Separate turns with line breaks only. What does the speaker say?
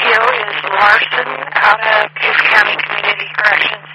video is Larson out of Pierce County Community Corrections.